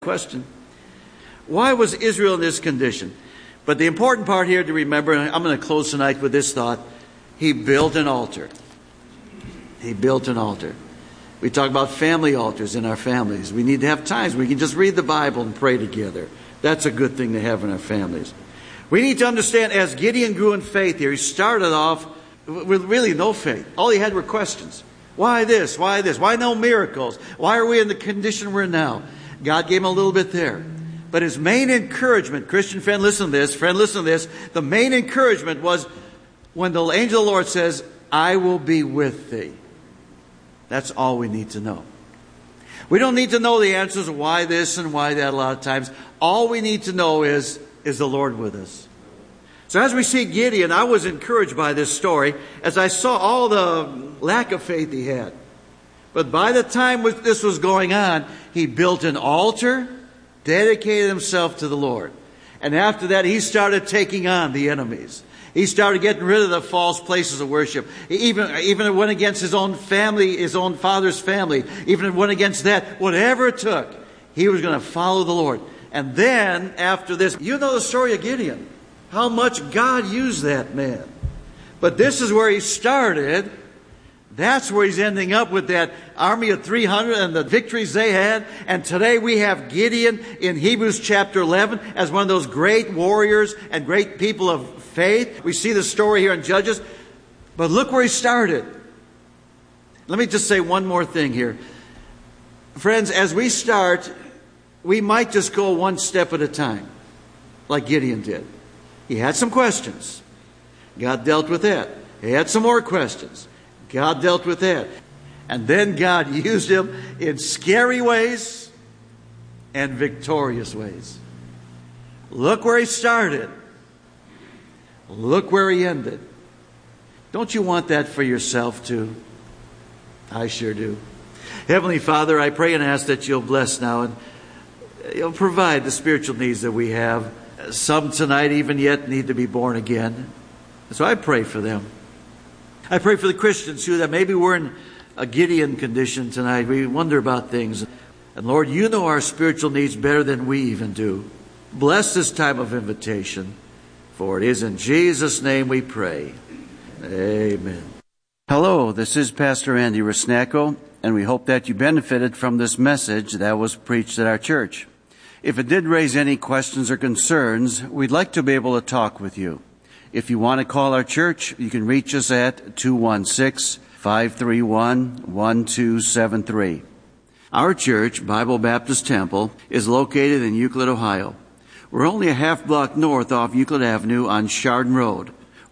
Question. Why was Israel in this condition? But the important part here to remember, and I'm going to close tonight with this thought, he built an altar. He built an altar. We talk about family altars in our families. We need to have times where we can just read the Bible and pray together. That's a good thing to have in our families. We need to understand, as Gideon grew in faith here, he started off with really no faith. All he had were questions. Why this? Why this? Why no miracles? Why are we in the condition we're in now? God gave him a little bit there. But his main encouragement, Christian friend, listen to this. The main encouragement was when the angel of the Lord says, I will be with thee. That's all we need to know. We don't need to know the answers of why this and why that a lot of times. All we need to know is the Lord with us? So as we see Gideon, I was encouraged by this story as I saw all the lack of faith he had. But by the time this was going on, he built an altar, dedicated himself to the Lord. And after that, he started taking on the enemies. He started getting rid of the false places of worship. He even went against his own family, his own father's family. Even went against that. Whatever it took, he was going to follow the Lord. And then, after this, you know the story of Gideon. How much God used that man. But this is where he started. That's where he's ending up with that army of 300 and the victories they had. And today we have Gideon in Hebrews chapter 11 as one of those great warriors and great people of faith. We see the story here in Judges. But look where he started. Let me just say one more thing here. Friends, as we start, we might just go one step at a time, like Gideon did. He had some questions. God dealt with that. He had some more questions. God dealt with that. And then God used him in scary ways and victorious ways. Look where he started. Look where he ended. Don't you want that for yourself too? I sure do. Heavenly Father, I pray and ask that you'll bless now and you'll provide the spiritual needs that we have. Some tonight even yet need to be born again. So I pray for them. I pray for the Christians who that maybe we're in a Gideon condition tonight. We wonder about things. And Lord, you know our spiritual needs better than we even do. Bless this time of invitation. For it is in Jesus' name we pray. Amen. Hello, this is Pastor Andy Rusnacko, and we hope that you benefited from this message that was preached at our church. If it did raise any questions or concerns, we'd like to be able to talk with you. If you want to call our church, you can reach us at 216-531-1273. Our church, Bible Baptist Temple, is located in Euclid, Ohio. We're only a half block north off Euclid Avenue on Chardon Road,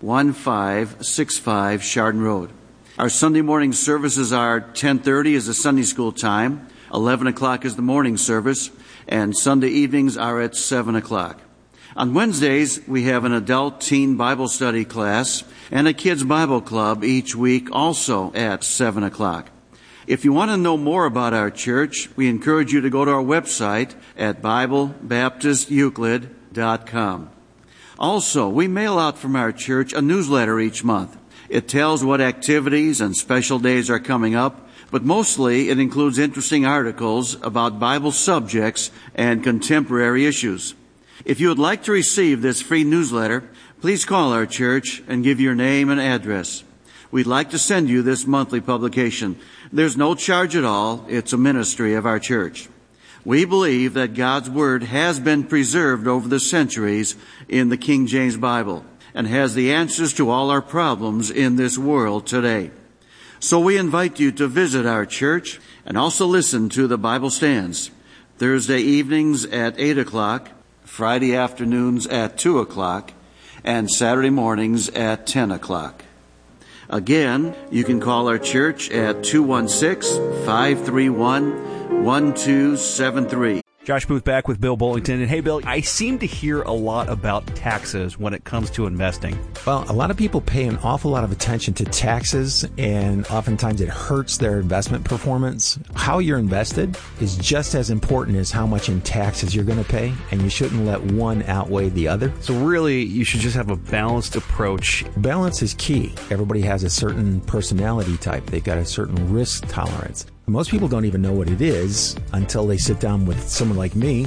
1565 Chardon Road. Our Sunday morning services are 10:30 is the Sunday school time, 11 o'clock is the morning service, and Sunday evenings are at 7 o'clock. On Wednesdays, we have an adult teen Bible study class and a kids Bible club each week, also at 7 o'clock. If you want to know more about our church, we encourage you to go to our website at BibleBaptistEuclid.com. Also, we mail out from our church a newsletter each month. It tells what activities and special days are coming up, but mostly it includes interesting articles about Bible subjects and contemporary issues. If you would like to receive this free newsletter, please call our church and give your name and address. We'd like to send you this monthly publication. There's no charge at all. It's a ministry of our church. We believe that God's Word has been preserved over the centuries in the King James Bible and has the answers to all our problems in this world today. So we invite you to visit our church and also listen to the Bible Stands Thursday evenings at 8 o'clock, Friday afternoons at 2 o'clock, and Saturday mornings at 10 o'clock. Again, you can call our church at 216-531-1273. Josh Booth back with Bill Bullington. And hey, Bill, I seem to hear a lot about taxes when it comes to investing. Well, a lot of people pay an awful lot of attention to taxes, and oftentimes it hurts their investment performance. How you're invested is just as important as how much in taxes you're going to pay, and you shouldn't let one outweigh the other. So really, you should just have a balanced approach. Balance is key. Everybody has a certain personality type. They've got a certain risk tolerance. Most people don't even know what it is until they sit down with someone like me